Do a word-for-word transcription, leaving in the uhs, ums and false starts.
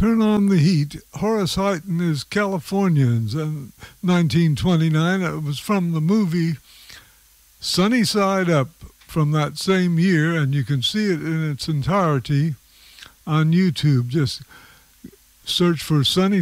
Turn on the Heat. Horace Heighton is Californians in nineteen twenty-nine. It was from the movie Sunny Side Up from that same year, and you can see it in its entirety on YouTube. Just search for Sunny